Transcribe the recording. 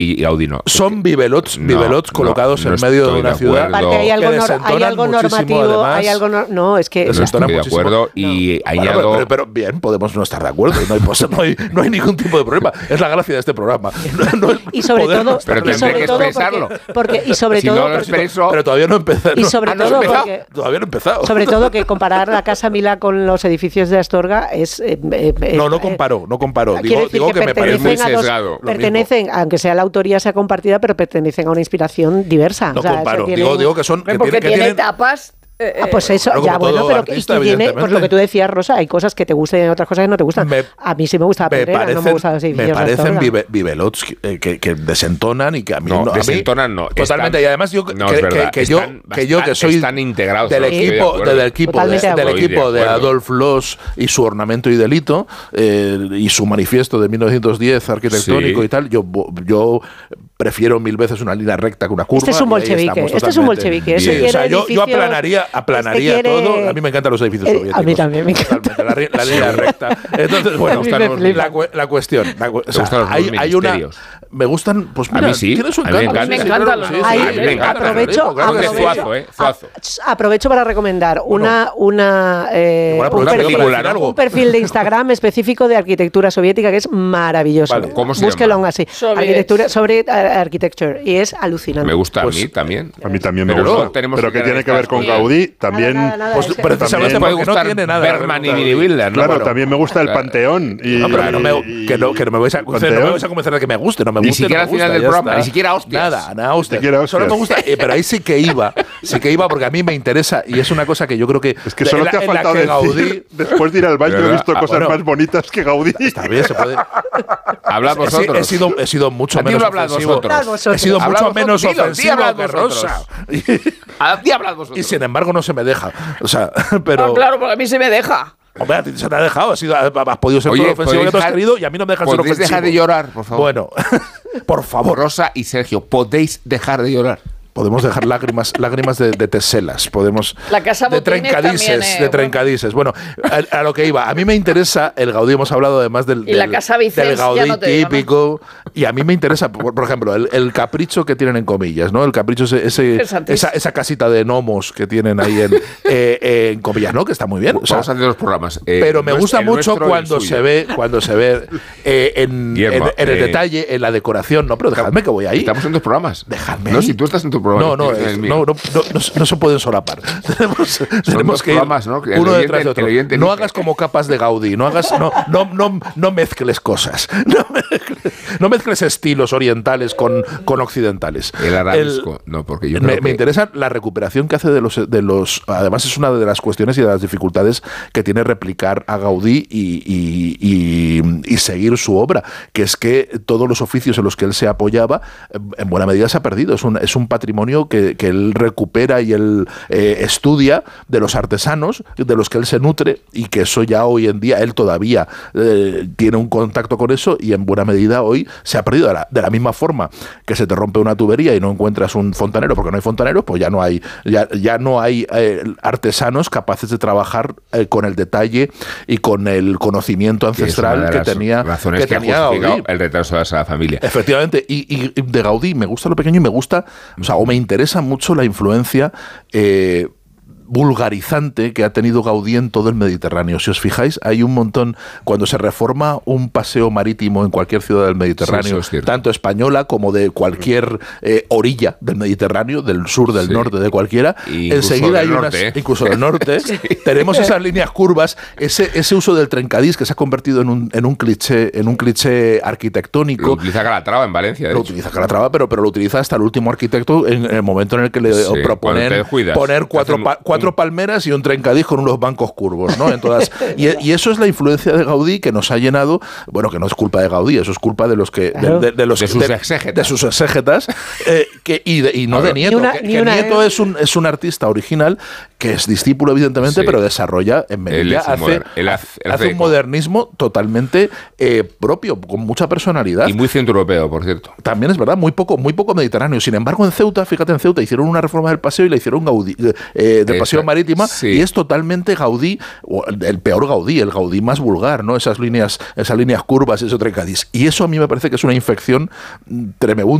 y Gaudí no. Son bibelots colocados en medio de una ciudad. Aparte, hay algo normativo, hay algo no, es que no estoy de acuerdo y hay algo. Pero bien, podemos no estar de acuerdo, no hay ningún tipo de problema. Es la gracia de este programa. Y sobre todo, pero tendré que expresarlo. Y sobre todo, pero todavía no he empezado. Y sobre todo, todavía no he empezado. Sobre todo que comparar la Casa Milá con los edificios de Astorga es. No comparo. Digo que me parece muy sesgado. Pertenecen, aunque sea la autoría sea compartida, pero pertenecen a una inspiración diversa. No comparo. Digo que son. Porque tiene etapas. Pues eso, ya bueno, pero artista, tiene, pues lo que tú decías, Rosa, hay cosas que te gustan y otras cosas que no te gustan. A mí sí me gusta la Pedrera, no me gustan los edificios. Me parecen bibelots que desentonan y que a mí no. Desentonan no. Totalmente. Y además yo que soy están integrados del equipo de Adolf Loos y su Ornamento y Delito y su manifiesto de 1910 arquitectónico y tal, yo prefiero mil veces una línea recta que una curva. Este es un bolchevique. Yo aplanaría todo. A mí me encantan los edificios soviéticos. A mí también me encanta. La línea recta. Entonces, bueno, la cuestión. Hay una. Me gustan, pues mira, a mí sí. Tiene su encanto. A mí me encantan los Aprovecho para recomendar un perfil de Instagram específico de arquitectura soviética que es maravilloso. Vale. ¿Cómo se Búsquelo llama? así. Arquitectura sobre architecture y es alucinante. Me gusta a mí también. A mí también me gusta. Pero que tiene que ver con Gaudí también. Pues precisamente porque no tiene nada. Bergman y Wilder, ¿no? Claro, también me gusta el Panteón. Que no me vais a convencer de que me guste. No me gusta. Ni siquiera al final del programa, ni siquiera hostias. Nada, hostias. Solo me gusta. Pero ahí sí que iba porque a mí me interesa y es una cosa que yo creo que. Es que solo te ha faltado decir. Gaudí, después de ir al baño he visto cosas más bonitas que Gaudí. Está bien, se puede. Hablad vosotros. He sido mucho menos ofensivo. He sido mucho menos ofensivo que Rosa. Hablad vosotros. Y sin embargo no se me deja. O sea, pero. Claro, porque a mí se me deja. Hombre, a ti se te ha dejado. Has podido ser todo lo ofensivo que tú has querido y a mí no me dejas ser ofensivo. ¿Podéis dejar de llorar, por favor? Bueno, por favor. Rosa y Sergio, podéis dejar de llorar. Podemos dejar lágrimas de teselas, podemos la casa de trencadices. Bueno, a lo que iba, a mí me interesa el Gaudí, hemos hablado además del Gaudí típico, y a mí me interesa, por ejemplo, el capricho que tienen en comillas, ¿no? El capricho esa casita de gnomos que tienen ahí en comillas, ¿no? Que está muy bien. Vamos a hacer los programas. Pero me gusta mucho cuando se ve en el detalle, en la decoración, no, pero dejadme que voy ahí. Estamos en dos programas. Dejadme. No, si tú estás en tu programa. No se pueden solapar. Tenemos que ir uno detrás de otro. No hagas como capas de Gaudí, no mezcles cosas. No mezcles estilos orientales con occidentales. El arabesco, no, porque yo me interesa la recuperación que hace de los. Además, es una de las cuestiones y de las dificultades que tiene replicar a Gaudí y seguir su obra, que es que todos los oficios en los que él se apoyaba, en buena medida se ha perdido. Es un patrimonio que él recupera y él estudia de los artesanos, de los que él se nutre, y que eso ya hoy en día él todavía tiene un contacto con eso, y en buena medida hoy se ha perdido. De la misma forma que se te rompe una tubería y no encuentras un fontanero porque no hay fontaneros, pues ya no hay artesanos capaces de trabajar con el detalle y con el conocimiento ancestral que tenía Gaudí. El retraso de esa familia. Efectivamente, y de Gaudí me gusta lo pequeño y me gusta, o me interesa mucho la influencia vulgarizante que ha tenido Gaudí en todo el Mediterráneo. Si os fijáis, hay un montón, cuando se reforma un paseo marítimo en cualquier ciudad del Mediterráneo, tanto española como de cualquier orilla del Mediterráneo, del sur, del norte, de cualquiera, enseguida hay incluso del norte, tenemos esas líneas curvas, ese uso del trencadís que se ha convertido en un cliché arquitectónico. Lo utiliza Calatrava en Valencia, utiliza Calatrava, pero lo utiliza hasta el último arquitecto en el momento en el que le proponen poner cuatro palmeras y un trencadís con unos bancos curvos, ¿no? Y eso es la influencia de Gaudí que nos ha llenado, bueno, que no es culpa de Gaudí, eso es culpa de sus exégetas, y no de Nieto, Nieto es un artista original que es discípulo, evidentemente, pero desarrolla en Melilla, hace un modernismo totalmente propio, con mucha personalidad. Y muy centroeuropeo, por cierto. También es verdad, muy poco mediterráneo. Sin embargo, en Ceuta, fíjate, hicieron una reforma del paseo y le hicieron Gaudí, del paseo paseo marítima, sí. y es totalmente Gaudí, o el peor Gaudí, el Gaudí más vulgar, ¿no? Esas líneas curvas, ese trencadís. Y eso a mí me parece que es una infección tremenda.